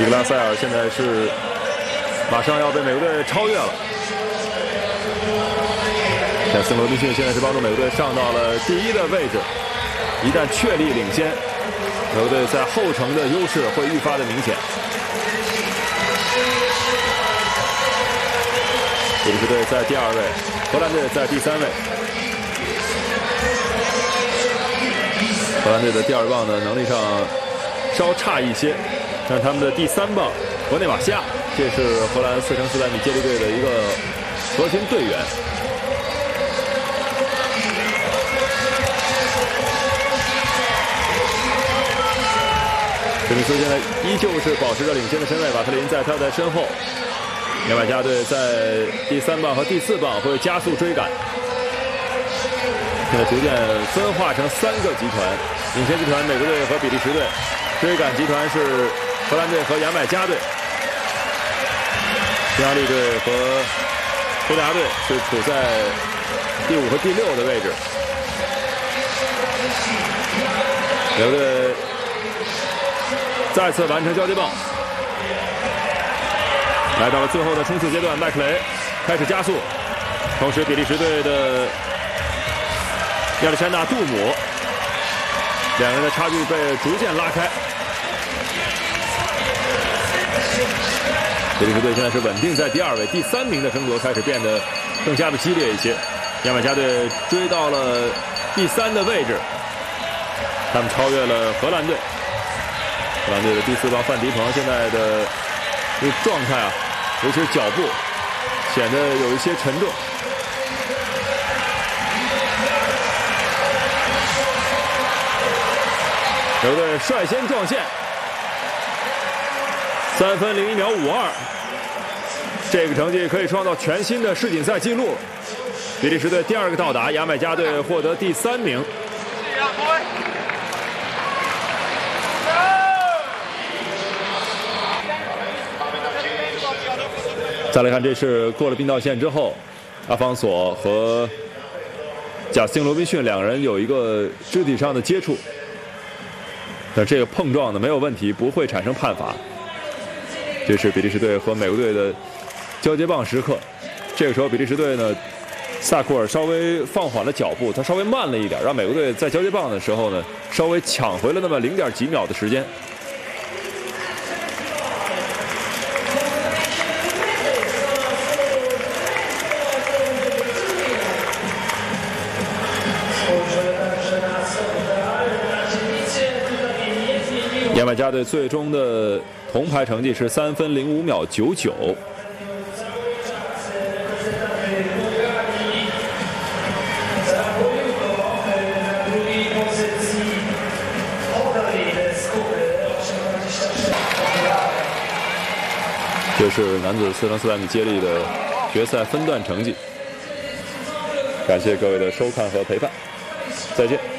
迪格拉塞尔现在是马上要被美国队超越了。贾斯汀·罗宾逊现在是帮助美国队上到了第1的位置，一旦确立领先，美国队在后程的优势会愈发的明显。比利时队在第2位，荷兰队在第3位。荷兰队的第2棒呢，能力上稍差一些，但他们的第3棒博内马西亚，这是荷兰4×400米接力队的一个核心队员。史密斯现在依旧是保持着领先的身位，瓦特林在他的身后。牙买加队在第3棒和第4棒会加速追赶，现在逐渐分化成3个集团，领先集团美国队和比利时队，追赶集团是荷兰队和牙买加队，匈牙利队和葡萄牙队是处在第5和第6的位置。美国队再次完成交接棒，来到了最后的冲刺阶段，麦克雷开始加速，同时比利时队的亚历山大·杜姆两人的差距被逐渐拉开。比利时队现在是稳定在第2位，第3名的争夺开始变得更加的激烈一些。牙买加队追到了第3的位置，他们超越了荷兰队。荷兰队的第4棒范迪彭现在的这个状态啊，尤其是脚步显得有一些沉重。美国队率先撞线，3分01秒52，这个成绩可以创造全新的世锦赛纪录。比利时队第2个到达，牙买加队获得第3名。再来看，这是过了并道线之后，阿方索和贾斯汀·罗宾逊两人有一个肢体上的接触，但这个碰撞呢没有问题，不会产生判罚。这是比利时队和美国队的交接棒时刻。这个时候，比利时队呢，萨库尔稍微放缓了脚步，他稍微慢了一点，让美国队在交接棒的时候呢，稍微抢回了那么0点几秒的时间。牙买加队最终的铜牌成绩是3分05秒99。这是男子4×400米接力的决赛分段成绩。感谢各位的收看和陪伴，再见。